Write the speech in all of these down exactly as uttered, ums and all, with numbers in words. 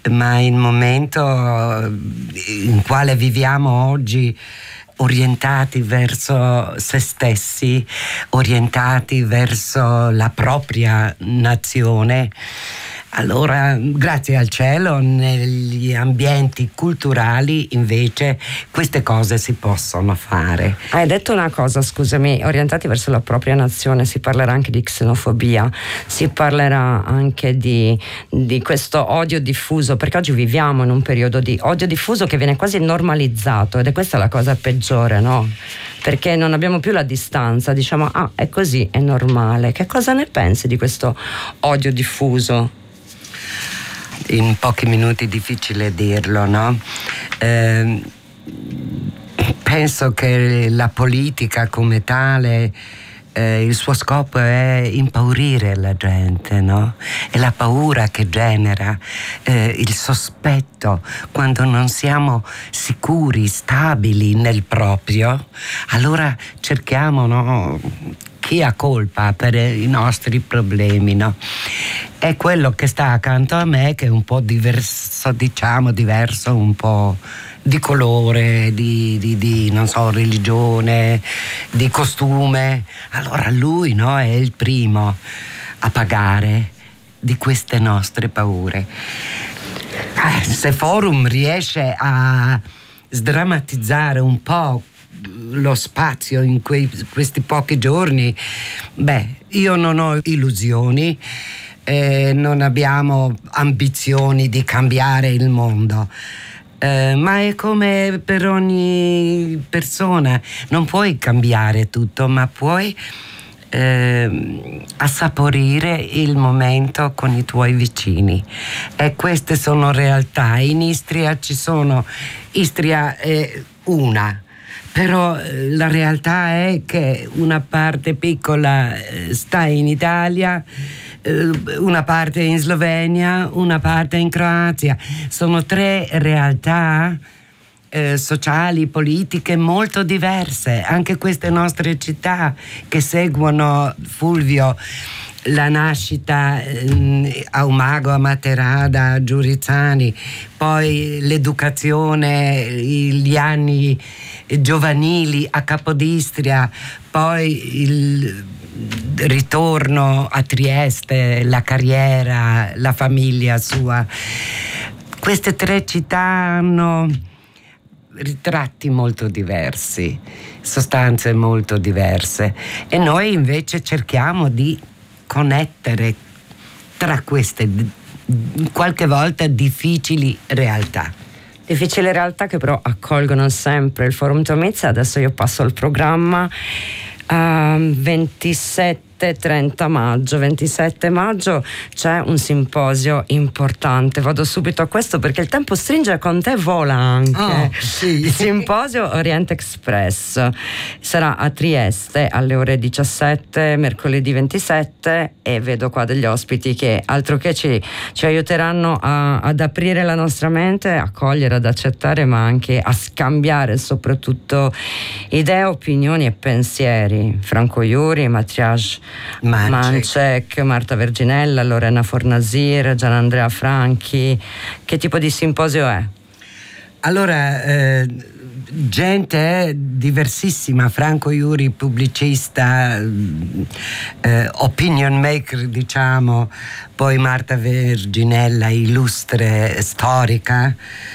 ma il momento in quale viviamo oggi, orientati verso se stessi, orientati verso la propria nazione. Allora, grazie al cielo, negli ambienti culturali invece queste cose si possono fare. Hai detto una cosa, scusami, orientati verso la propria nazione, si parlerà anche di xenofobia, si parlerà anche di, di questo odio diffuso, perché oggi viviamo in un periodo di odio diffuso che viene quasi normalizzato, ed è questa la cosa peggiore, no? Perché non abbiamo più la distanza, diciamo, ah, è così, è normale. Che cosa ne pensi di questo odio diffuso? In pochi minuti è difficile dirlo, no? Eh, penso che la politica come tale, eh, il suo scopo è impaurire la gente, no? È la paura che genera, eh, il sospetto. Quando non siamo sicuri, stabili nel proprio, allora cerchiamo, no? Chi ha colpa per i nostri problemi, no? È quello che sta accanto a me, che è un po' diverso, diciamo diverso, un po' di colore, di, di, di non so, religione, di costume. Allora lui, no, è il primo a pagare di queste nostre paure. Eh, se Forum riesce a sdrammatizzare un po' lo spazio in quei, questi pochi giorni, beh, io non ho illusioni, eh, non abbiamo ambizioni di cambiare il mondo, eh, ma è come per ogni persona, non puoi cambiare tutto, ma puoi eh, assaporire il momento con i tuoi vicini, e queste sono realtà. In Istria ci sono, Istria è una, però la realtà è che una parte piccola sta in Italia, una parte in Slovenia, una parte in Croazia. Sono tre realtà eh, sociali, politiche molto diverse. Anche queste nostre città che seguono, Fulvio, la nascita eh, a Umago, a Materada, a Giurizzani, poi l'educazione, gli anni giovanili a Capodistria, poi il ritorno a Trieste, la carriera, la famiglia sua. Queste tre città hanno ritratti molto diversi, sostanze molto diverse, e noi invece cerchiamo di connettere tra queste qualche volta difficili realtà. Difficili realtà che però accolgono sempre il Forum Tomizia. Adesso io passo al programma. Uh, ventisette e trenta maggio ventisette maggio c'è un simposio importante. Vado subito a questo perché il tempo stringe, con te vola anche. Oh, sì. Il simposio Orient Express sarà a Trieste alle ore diciassette mercoledì ventisette, e vedo qua degli ospiti che altro che ci, ci aiuteranno a, ad aprire la nostra mente, a cogliere, ad accettare, ma anche a scambiare soprattutto idee, opinioni e pensieri. Franco Iuri, Matriage Mancek. Mancek, Marta Verginella, Lorena Fornasir, Gianandrea Franchi. Che tipo di simposio è? Allora, eh, gente diversissima. Franco Iuri, pubblicista, eh, opinion maker, diciamo, poi Marta Verginella, illustre storica,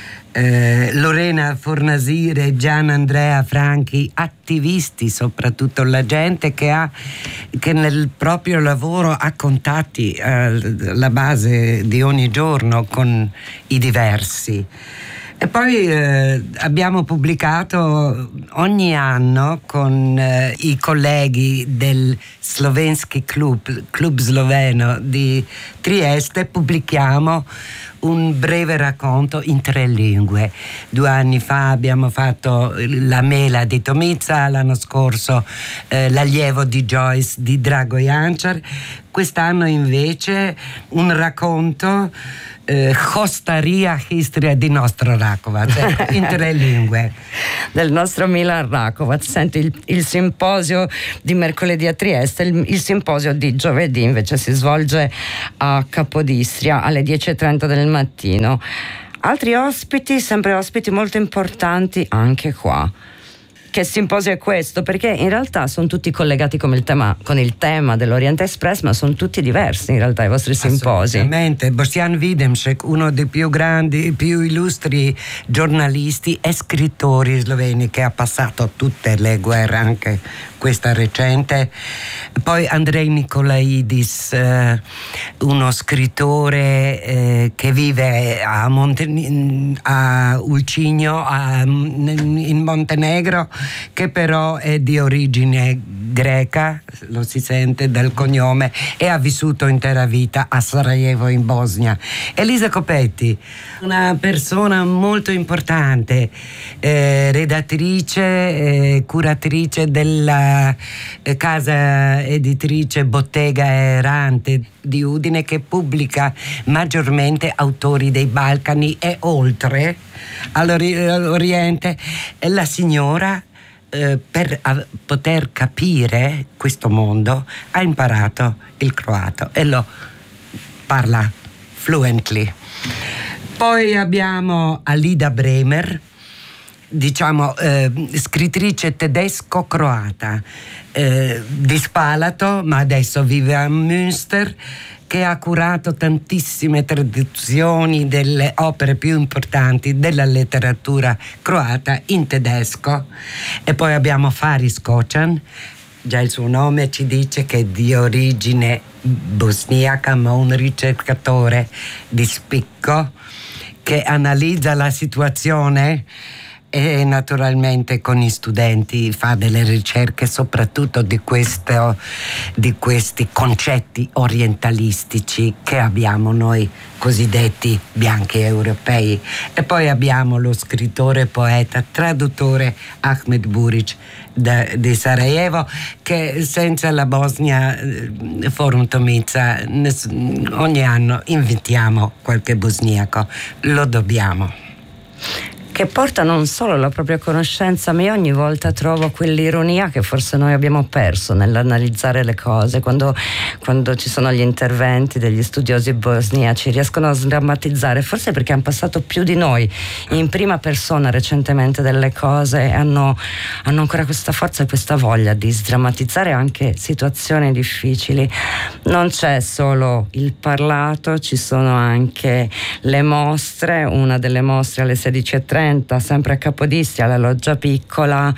Eh, Lorena Fornasir e Gianandrea Franchi, attivisti, soprattutto la gente che ha che nel proprio lavoro ha contatti alla eh, base di ogni giorno con i diversi. E poi eh, abbiamo pubblicato ogni anno con eh, i colleghi del Slovensky Club, Club Sloveno di Trieste, pubblichiamo un breve racconto in tre lingue. Due anni fa abbiamo fatto La mela di Tomica, l'anno scorso eh, L'allievo di Joyce di Drago Jančar. Quest'anno invece un racconto eh, Hostaria Istria di nostro Rakovac, ecco, in tre lingue. Del nostro Milan Rakovac. Senti, il, il simposio di mercoledì a Trieste, il, il simposio di giovedì invece si svolge a Capodistria alle dieci e trenta del mattino. Altri ospiti, sempre ospiti molto importanti anche qua. Che simposio è questo? Perché in realtà sono tutti collegati con il tema, con il tema dell'Orient Express, ma sono tutti diversi in realtà i vostri simposi. Assolutamente. Boštjan Videmšek, uno dei più grandi, più illustri giornalisti e scrittori sloveni, che ha passato tutte le guerre, anche questa recente. Poi Andrei Nikolaidis, eh, uno scrittore eh, che vive a, Monte, a Ulcinio, a, in Montenegro, che però è di origine greca, lo si sente dal cognome, e ha vissuto intera vita a Sarajevo in Bosnia. Elisa Copetti, una persona molto importante, eh, redattrice, eh, curatrice della eh, casa editrice Bottega Errante di Udine, che pubblica maggiormente autori dei Balcani e oltre all'Oriente. La signora, eh, per a, poter capire questo mondo, ha imparato il croato e lo parla fluently. Poi abbiamo Alida Bremer, diciamo eh, scrittrice tedesco-croata, eh, di Spalato, ma adesso vive a Münster, che ha curato tantissime traduzioni delle opere più importanti della letteratura croata in tedesco. E poi abbiamo Faris Kocan, già il suo nome ci dice che è di origine bosniaca, ma un ricercatore di spicco che analizza la situazione e naturalmente con gli studenti fa delle ricerche soprattutto di, questo, di questi concetti orientalistici che abbiamo noi cosiddetti bianchi europei. E poi abbiamo lo scrittore, poeta, traduttore Ahmed Buric da, di Sarajevo, che senza la Bosnia Forum Tomica ogni anno invitiamo qualche bosniaco, lo dobbiamo. Che porta non solo la propria conoscenza, ma io ogni volta trovo quell'ironia che forse noi abbiamo perso nell'analizzare le cose. Quando, quando ci sono gli interventi degli studiosi bosniaci, riescono a sdrammatizzare, forse perché hanno passato più di noi in prima persona recentemente delle cose, e hanno, hanno ancora questa forza e questa voglia di sdrammatizzare anche situazioni difficili. Non c'è solo il parlato, ci sono anche le mostre, una delle mostre alle sedici e trenta, sempre a Capodistria, alla Loggia Piccola,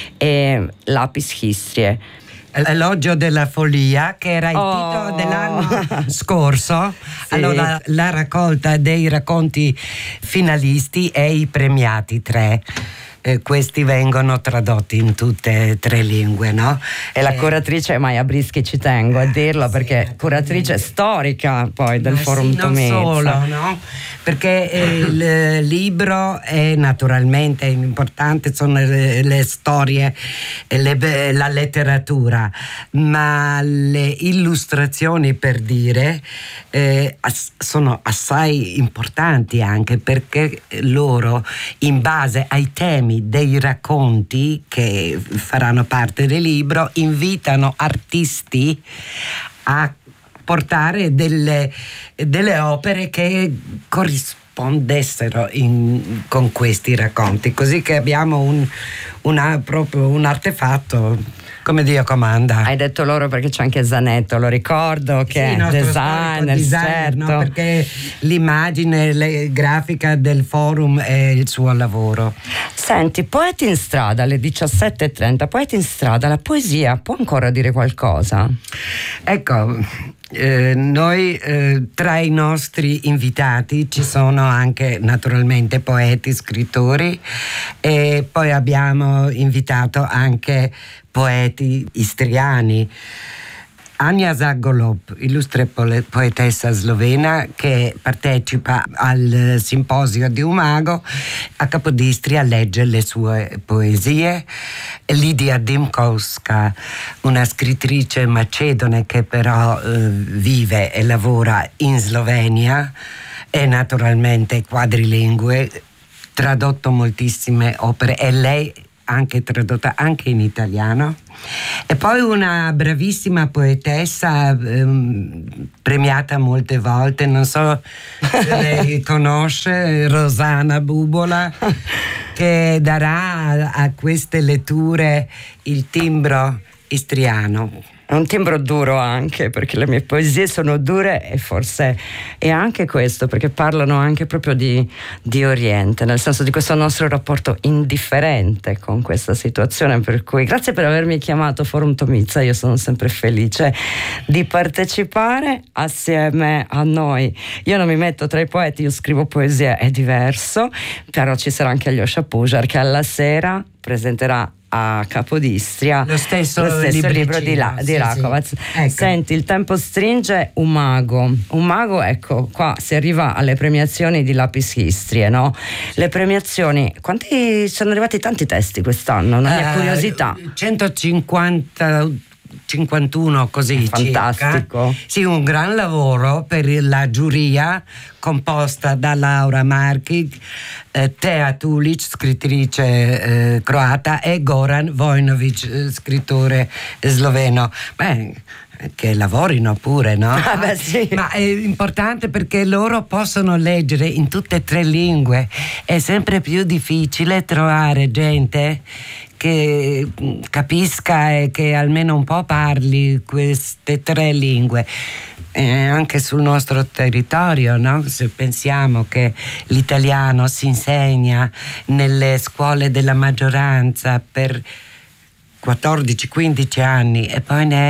e Lapis Histrie. Elogio della follia, che era il oh. titolo dell'anno scorso. Sì. Allora, la raccolta dei racconti finalisti e i premiati tre. Eh, questi vengono tradotti in tutte e tre lingue, no? E la curatrice è Maja Brischi, ci tengo a dirlo, perché sì, curatrice storica poi del eh Forum sì, Tomica. Non solo, no? Perché eh, il libro è naturalmente importante, sono le, le storie, le, la letteratura, ma le illustrazioni, per dire, eh, ass- sono assai importanti, anche perché loro, in base ai temi dei racconti che faranno parte del libro, invitano artisti a portare delle, delle opere che corrispondessero in, con questi racconti, così che abbiamo un, una, proprio un artefatto come Dio comanda. Hai detto loro perché c'è anche Zanetto, lo ricordo, che sì, è designer, designer, certo. No? Perché l'immagine le, grafica del forum è il suo lavoro. Senti, Poeti in strada alle diciassette e trenta, Poeti in strada, la poesia può ancora dire qualcosa? Ecco, eh, noi eh, tra i nostri invitati ci sono anche naturalmente poeti, scrittori, e poi abbiamo invitato anche poeti istriani. Anja Zagolob, illustre poetessa slovena che partecipa al simposio di Umago, a Capodistria legge le sue poesie. Lidia Dimkovska, una scrittrice macedone che però eh, vive e lavora in Slovenia, è naturalmente quadrilingue, tradotto moltissime opere e lei anche tradotta anche in italiano. E poi una bravissima poetessa ehm, premiata molte volte, non so se lei conosce, Rosanna Bubola, che darà a, a queste letture il timbro istriano. È un timbro duro anche, perché le mie poesie sono dure e forse è anche questo, perché parlano anche proprio di, di Oriente, nel senso di questo nostro rapporto indifferente con questa situazione, per cui grazie per avermi chiamato Forum Tomizza, io sono sempre felice di partecipare assieme a noi. Io non mi metto tra i poeti, io scrivo poesia, è diverso, però ci sarà anche Alyosha Pujar che alla sera presenterà a Capodistria lo stesso, lo stesso libro di, La, sì, di Rakovac. Sì. Ecco. Senti, il tempo stringe, un mago un mago, ecco qua si arriva alle premiazioni di Lapis Istrie, no? Le premiazioni, quanti sono arrivati? Tanti testi quest'anno, una mia uh, curiosità. centocinquanta cinquantuno così, fantastico. Circa. Sì, un gran lavoro per la giuria composta da Laura Markic, eh, Tea Tulic, scrittrice eh, croata, e Goran Vojnovic, eh, scrittore sloveno. Beh, che lavorino pure, no? Ah, beh, sì. Ma è importante perché loro possono leggere in tutte e tre lingue. È sempre più difficile trovare gente che capisca e che almeno un po' parli queste tre lingue. Eh, anche sul nostro territorio, no? Se pensiamo che l'italiano si insegna nelle scuole della maggioranza per quattordici quindici anni e poi ne